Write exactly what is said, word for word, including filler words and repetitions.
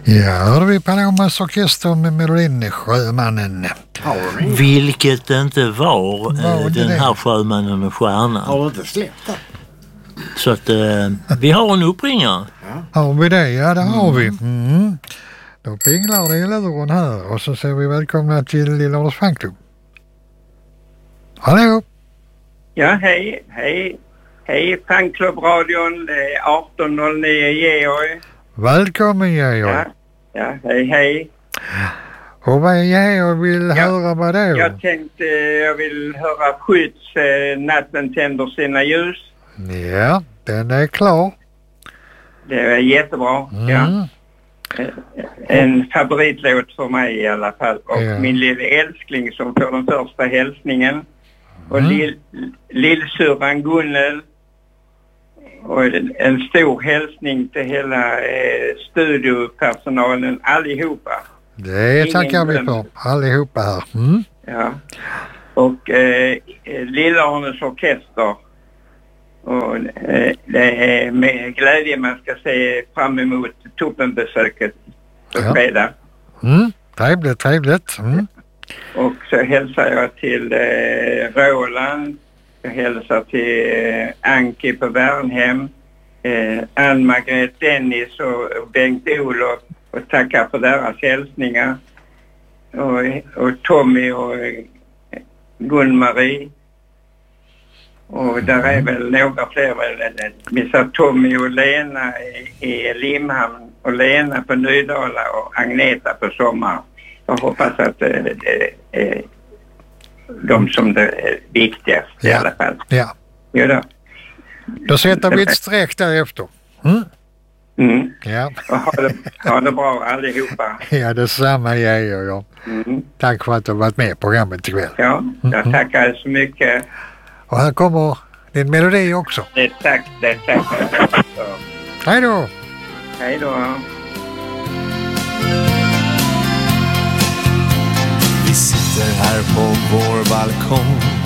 Ja, hörde vi Palomas orkester med melodin Sjömannen. Vilket inte var, var det den det? här Sjömannen och stjärnan. Har du inte släppt det? Så att eh, vi har en uppringare. Ja. Har vi det? Ja, det har vi. Mm. Då pinglar det i luren här och så säger vi välkomna till Lilla Ålers fanklubb. Hallå? Ja, hej, hej. Hej, fanklubbradion. Det är arton noll nio Georg. Välkommen Georg. Ja, ja, hej, hej. Och vad är Georg vill Ja, höra vad då? Jag tänkte, jag vill höra Skydds eh, Natten tänder sina ljus. Ja, den är klar. Det är jättebra, Mm. ja. En favoritlåt för mig i alla fall. Och Ja. min lilla älskling som får den första hälsningen. Och Mm. lill, lillsyrran Gunnel. Och en stor hälsning till hela eh, studiopersonalen allihopa. Det Ingen tackar vi glöm. för allihopa här. Mm. Ja. Och eh, Lilla-Arnes orkester. Och eh, det är med glädje man ska se fram emot toppenbesöket på Ja. fredag. Mm. Trevligt, trevligt. Mm. Och så hälsar jag till eh, Roland. Jag hälsar till eh, Anki på Värnhem. Eh, Ann-Margret Dennis och, och Bengt-Olof. Och tackar för deras hälsningar. Och, och Tommy och eh, Gun-Marie. Och där är väl några fler. Vi sa Tommy och Lena i, i Limhamn. Och Lena på Nydala och Agneta på Sommar. Jag hoppas att det, det är de som det är viktigast i Ja. alla fall. Ja, Jo då. då sätter vi ett streck därefter. Mm. Mm. Ja. Och ha det, ha det bra allihopa. Ja, detsamma Georg. Ja. Mm. Tack för att du har varit med i programmet ikväll. Ja, jag tackar så mycket. Och här kommer din melodi också. Det tack, det tack. Hej då! Hej då. Vi sitter här på vår balkong